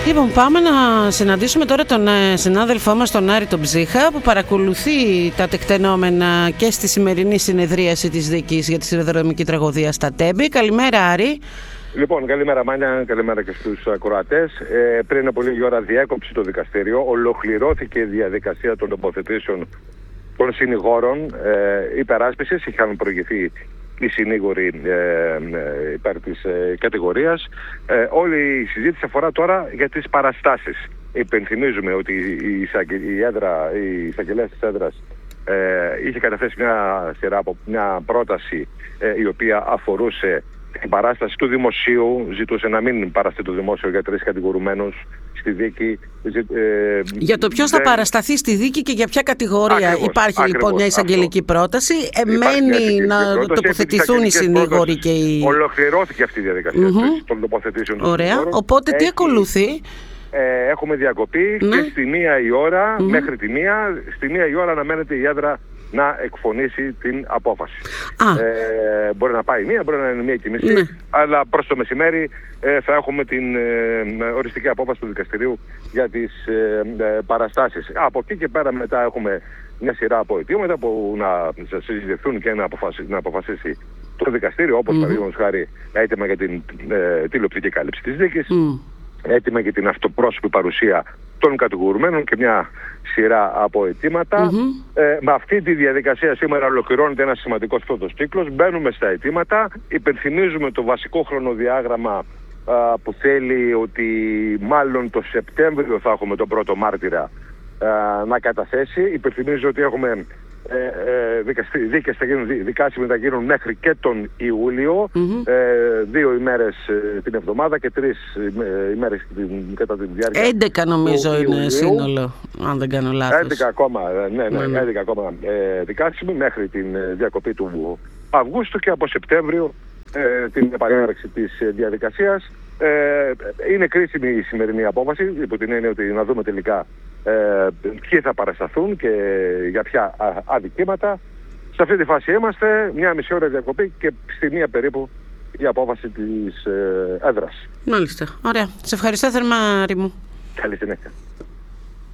Λοιπόν, πάμε να συναντήσουμε τώρα τον συνάδελφό μας, τον Άρη τον Ψύχα, που παρακολουθεί τα τεκτενόμενα και στη σημερινή συνεδρίαση της δίκης για τη σιδηροδρομική τραγωδία στα Τέμπη. Καλημέρα, Άρη. Λοιπόν, καλημέρα Μάνια, καλημέρα και στους ακροατές. Πριν από λίγη ώρα διέκοψε το δικαστήριο, ολοκληρώθηκε η διαδικασία των τοποθετήσεων των συνηγόρων υπεράσπισης. Είχαν προηγηθεί οι συνήγοροι υπέρ της κατηγορίας. Όλη η συζήτηση αφορά τώρα για τις παραστάσεις. Υπενθυμίζουμε ότι η εισαγγελέας της έδρας είχε καταθέσει μια πρόταση η οποία αφορούσε την παράσταση του δημοσίου, ζητούσε να μην παραστεί το δημόσιο για 3 κατηγορουμένους στη δίκη. Για το ποιος θα παρασταθεί στη δίκη και για ποια κατηγορία. Υπάρχει λοιπόν μια εισαγγελική πρόταση. Μένει να τοποθετηθούν οι συνήγοροι και οι... Ολοκληρώθηκε αυτή η διαδικασία των τοποθετήσεων. Ωραία. Οπότε τι ακολουθεί? Έχουμε διακοπή και στη 1 η ώρα, μέχρι τη 1, στη 1 η ώρα αναμένεται η έδρα να εκφωνήσει την απόφαση. Μπορεί να πάει 1, μπορεί να είναι 1:30, αλλά προς το μεσημέρι θα έχουμε την οριστική απόφαση του δικαστηρίου για τις παραστάσεις. Από εκεί και πέρα μετά έχουμε μια σειρά από αιτήματα που να συζητηθούν και να αποφασίσει το δικαστήριο, όπως παραδείγματος χάρη έτοιμα για την τηλεοπτική κάλυψη της δίκης, έτοιμα για την αυτοπρόσωπη παρουσία των κατηγορουμένων και μια σειρά από αιτήματα. Με αυτή τη διαδικασία σήμερα ολοκληρώνεται ένας σημαντικός πρώτος κύκλος. Μπαίνουμε στα αιτήματα, υπενθυμίζουμε το βασικό χρονοδιάγραμμα που θέλει ότι μάλλον το Σεπτέμβριο θα έχουμε τον πρώτο μάρτυρα να καταθέσει. Υπενθυμίζω ότι έχουμε δίκες δικάσιμοι θα γίνουν μέχρι και τον Ιούλιο, 2 ημέρες την εβδομάδα και 3 ημέρες κατά τη διάρκεια 11 νομίζω είναι σύνολο, αν δεν κάνω λάθος. 11 ακόμα, 11 ακόμα δικάσιμοι μέχρι την διακοπή του Αυγούστου και από Σεπτέμβριο την επανέναρξη της διαδικασίας. Είναι κρίσιμη η σημερινή απόφαση, υπό την έννοια ότι να δούμε τελικά ποιοι θα παρασταθούν και για ποια αδικήματα. Σε αυτή τη φάση είμαστε, 1,5 ώρα διακοπή και στη 1 περίπου η απόφαση της έδρας. Μάλιστα. Ωραία. Σε ευχαριστώ θερμά, Άρη μου. Καλή συνέχεια.